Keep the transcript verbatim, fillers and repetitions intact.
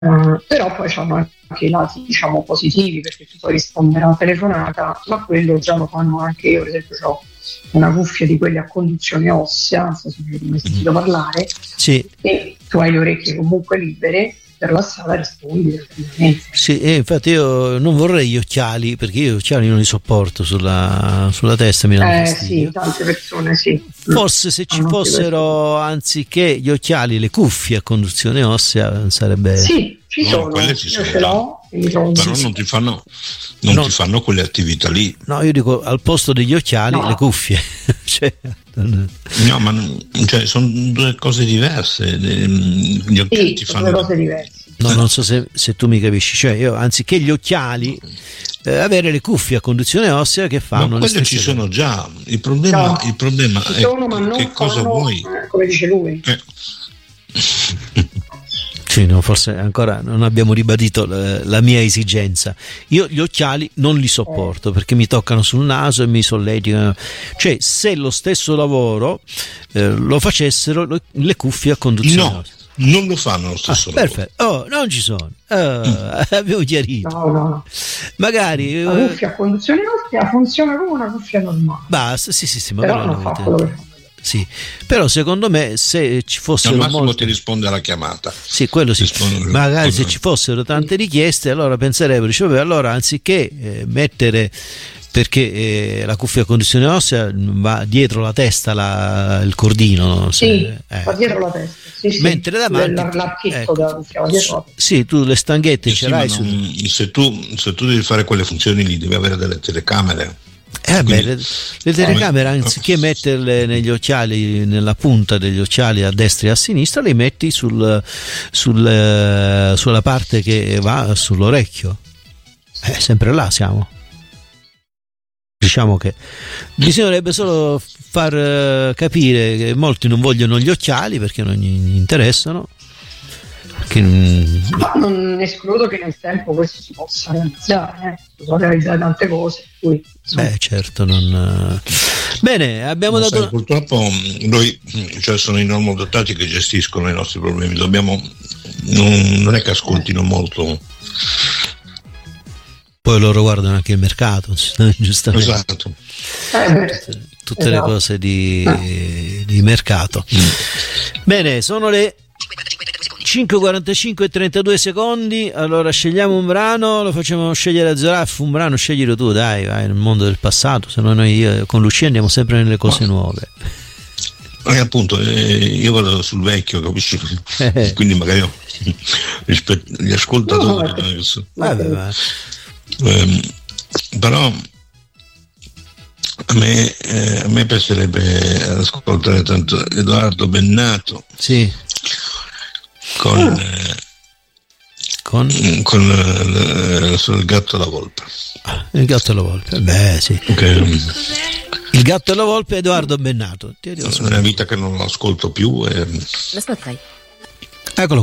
Uh, però poi hanno anche i lati, diciamo, positivi, perché tu puoi rispondere a una telefonata, ma quello già lo fanno anche io. Per esempio ho una cuffia di quelle a conduzione ossea, non so se avete mai sentito parlare, sì. E tu hai le orecchie comunque libere, per la strada rispondi tranquillamente. Sì, e infatti io non vorrei gli occhiali, perché io gli occhiali non li sopporto sulla, sulla testa, mi danno Eh fastidio. sì, tante persone sì. Forse se ci fossero, anziché gli occhiali, le cuffie a conduzione ossea, sarebbe... Sì, ci No, sono, quelle ci io sono ce già. l'ho, e mi trovo Però benissimo. non ti fanno non No. ti fanno quelle attività lì. No, io dico al posto degli occhiali No. le cuffie. Cioè, non- No, ma non- cioè, sono due cose diverse. Gli occhiali Sì, ti sono fanno due cose diverse. no, non so se, se tu mi capisci. Cioè, io anziché gli occhiali, eh, avere le cuffie a conduzione ossea che fanno ma le quelle stesse ci sono cose. già. Il problema, No, il problema ci è sono, ma non che cosa fanno, vuoi. eh, come dice lui. Eh. Sì, no, forse ancora non abbiamo ribadito la, la mia esigenza. Io gli occhiali non li sopporto perché mi toccano sul naso e mi solleticano. Cioè, se lo stesso lavoro eh, lo facessero lo- le cuffie a conduzione No, ossea. non lo fanno lo Ah, stesso lavoro. perfetto. Oh, non ci sono. Ah, abbiamo chiarito. No, no, no. Magari La eh, cuffia a conduzione ossea funziona come una cuffia normale, basta. Sì, sì, sì, ma però quella non è una fa volta- quello che fa. Sì, però secondo me se ci Al fossero massimo molte... ti risponde alla chiamata. Sì, quello sì. Risponde- Magari se ci fossero tante richieste, allora penserebbero, dice, vabbè, allora anziché eh, mettere, perché eh, la cuffia a conduzione ossea va dietro la testa la- il cordino, se- Sì, eh. va dietro la testa. Sì, sì. Mentre davanti, L- l'archetto ecco, della cuffia va dietro la testa. sì, tu le stanghette Eh ce sì, ma l'hai su. non- se, tu, se tu devi fare quelle funzioni lì devi avere delle telecamere. Eh, beh, Quindi- le, le telecamere, anziché metterle negli occhiali, nella punta degli occhiali a destra e a sinistra, le metti sul, sul, eh, sulla parte che va sull'orecchio. Eh, sempre là siamo. Diciamo che bisognerebbe solo far eh, capire che molti non vogliono gli occhiali perché non gli interessano. Perché, mm, Ma non escludo che nel tempo questo si possa realizzare, eh. Si possono realizzare tante cose. Cui, beh, certo, non. eh. Bene, abbiamo Ma dato. sai, purtroppo mh, noi, mh, cioè sono i normodotati che gestiscono i nostri problemi, dobbiamo non, non è che ascoltino molto. Poi loro guardano anche il mercato, giustamente. Esatto. eh, beh, Tutte le esatto. cose di, di mercato. Bene, sono le cinque e quarantacinque e trentadue secondi. Allora scegliamo un brano, lo facciamo scegliere a Zoraf. Un brano sceglielo tu, dai, vai nel mondo del passato, se no noi io, con Lucia andiamo sempre nelle cose nuove. E appunto eh, io vado sul vecchio, capisci? Eh. Quindi magari io, rispetto agli ascoltatori No, non è che so- Vabbè, va. ehm, però a me, eh, a me piacerebbe ascoltare tanto Edoardo Bennato Sì, con, eh, con con eh, sul gatto e la volpe. il gatto e la volpe. Beh, sì. Che Il gatto e la volpe, Edoardo Bennato. Ti è una vita che non lo ascolto più. E... Eccolo.